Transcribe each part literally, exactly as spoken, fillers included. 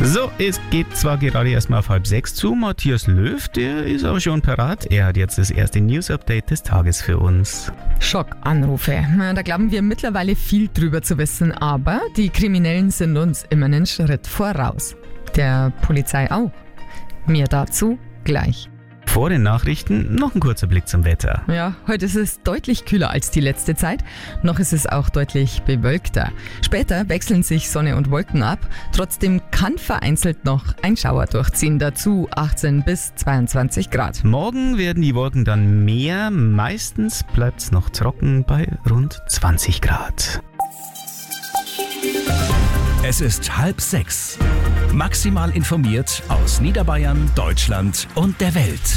So, es geht zwar gerade erstmal auf halb sechs zu. Matthias Löw, der ist aber schon parat. Er hat jetzt das erste News-Update des Tages für uns. Schockanrufe. Da glauben wir mittlerweile viel drüber zu wissen, aber die Kriminellen sind uns immer einen Schritt voraus. Der Polizei auch. Mehr dazu gleich. Vor den Nachrichten noch ein kurzer Blick zum Wetter. Ja, heute ist es deutlich kühler als die letzte Zeit. Noch ist es auch deutlich bewölkter. Später wechseln sich Sonne und Wolken ab. Trotzdem kann vereinzelt noch ein Schauer durchziehen. Dazu achtzehn bis zweiundzwanzig Grad. Morgen werden die Wolken dann mehr. Meistens bleibt es noch trocken bei rund zwanzig Grad. Es ist halb sechs. Maximal informiert aus Niederbayern, Deutschland und der Welt.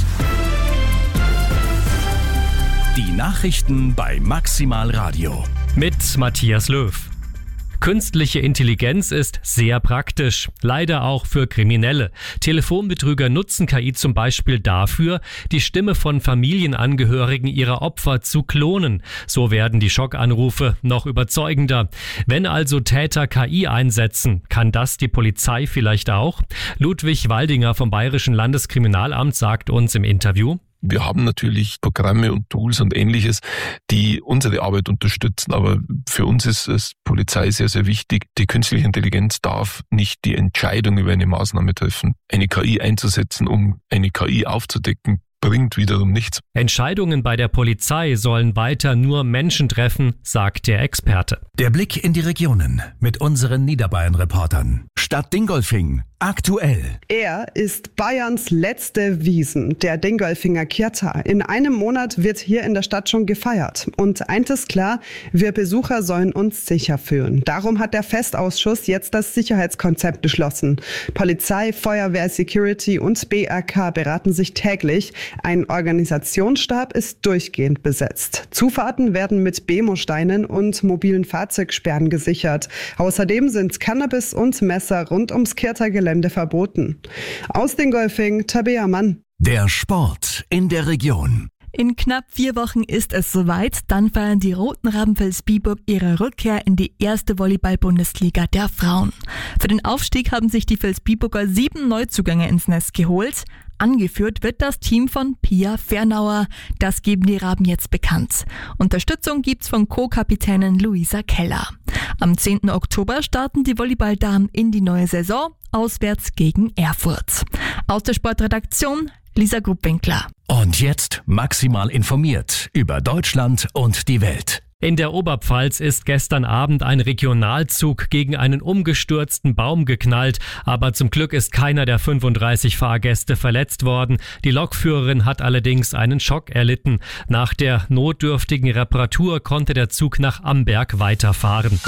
Die Nachrichten bei Maximal Radio. Mit Matthias Löw. Künstliche Intelligenz ist sehr praktisch, leider auch für Kriminelle. Telefonbetrüger nutzen K I zum Beispiel dafür, die Stimme von Familienangehörigen ihrer Opfer zu klonen. So werden die Schockanrufe noch überzeugender. Wenn also Täter K I einsetzen, kann das die Polizei vielleicht auch? Ludwig Waldinger vom Bayerischen Landeskriminalamt sagt uns im Interview: Wir haben natürlich Programme und Tools und Ähnliches, die unsere Arbeit unterstützen. Aber für uns ist es Polizei sehr, sehr wichtig. Die künstliche Intelligenz darf nicht die Entscheidung über eine Maßnahme treffen. Eine K I einzusetzen, um eine K I aufzudecken, bringt wiederum nichts. Entscheidungen bei der Polizei sollen weiter nur Menschen treffen, sagt der Experte. Der Blick in die Regionen mit unseren Niederbayern-Reportern. Stadt Dingolfing. Aktuell. Er ist Bayerns letzte Wiesn, der Dingolfinger Kirta. In einem Monat wird hier in der Stadt schon gefeiert. Und eins ist klar, wir Besucher sollen uns sicher fühlen. Darum hat der Festausschuss jetzt das Sicherheitskonzept beschlossen. Polizei, Feuerwehr, Security und B R K beraten sich täglich. Ein Organisationsstab ist durchgehend besetzt. Zufahrten werden mit Bemosteinen und mobilen Fahrzeugsperren gesichert. Außerdem sind Cannabis und Messer rund ums Kirta-Gelände verboten. Aus Dingolfing, Tabea Mann. Der Sport in der Region. In knapp vier Wochen ist es soweit. Dann feiern die Roten Raben Vilsbiburg ihre Rückkehr in die erste Volleyball-Bundesliga der Frauen. Für den Aufstieg haben sich die Vilsbiburger sieben Neuzugänge ins Nest geholt. Angeführt wird das Team von Pia Fernauer. Das geben die Raben jetzt bekannt. Unterstützung gibt's von Co-Kapitänin Luisa Keller. Am zehnten Oktober starten die Volleyballdamen in die neue Saison, auswärts gegen Erfurt. Aus der Sportredaktion Lisa Gruppwinkler. Und jetzt maximal informiert über Deutschland und die Welt. In der Oberpfalz ist gestern Abend ein Regionalzug gegen einen umgestürzten Baum geknallt, aber zum Glück ist keiner der fünfunddreißig Fahrgäste verletzt worden. Die Lokführerin hat allerdings einen Schock erlitten. Nach der notdürftigen Reparatur konnte der Zug nach Amberg weiterfahren.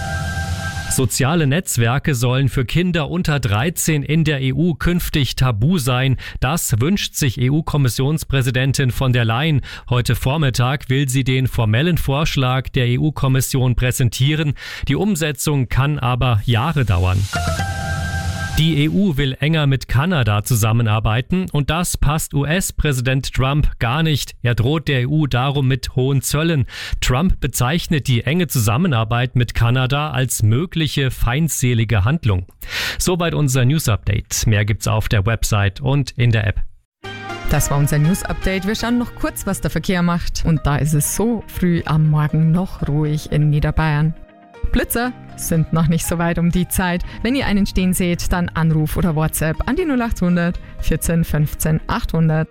Soziale Netzwerke sollen für Kinder unter dreizehn in der E U künftig tabu sein. Das wünscht sich E U-Kommissionspräsidentin von der Leyen. Heute Vormittag will sie den formellen Vorschlag der E U-Kommission präsentieren. Die Umsetzung kann aber Jahre dauern. Die E U will enger mit Kanada zusammenarbeiten und das passt U S-Präsident Trump gar nicht. Er droht der E U darum mit hohen Zöllen. Trump bezeichnet die enge Zusammenarbeit mit Kanada als mögliche feindselige Handlung. Soweit unser News-Update. Mehr gibt's auf der Website und in der App. Das war unser News-Update. Wir schauen noch kurz, was der Verkehr macht. Und da ist es so früh am Morgen noch ruhig in Niederbayern. Blitzer sind noch nicht so weit um die Zeit. Wenn ihr einen stehen seht, dann Anruf oder WhatsApp an die null acht hundert vierzehn fünfzehn achthundert.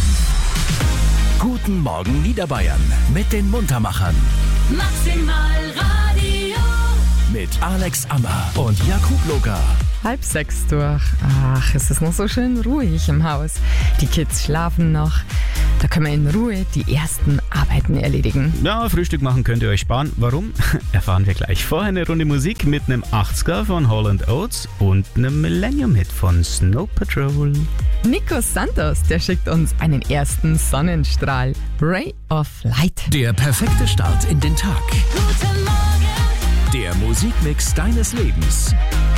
Guten Morgen Niederbayern mit den Muntermachern. Maximal Radio. Mit Alex Ammer und Jakub Loka. Halb sechs durch. Ach, es ist noch so schön ruhig im Haus. Die Kids schlafen noch. Da können wir in Ruhe die ersten Arbeiten erledigen. Ja, Frühstück machen könnt ihr euch sparen. Warum? Erfahren wir gleich. Vorher eine Runde Musik mit einem achtziger von Holland Oates und einem Millennium-Hit von Snow Patrol. Nico Santos, der schickt uns einen ersten Sonnenstrahl. Ray of Light. Der perfekte Start in den Tag. Guten Morgen. Der Musikmix deines Lebens.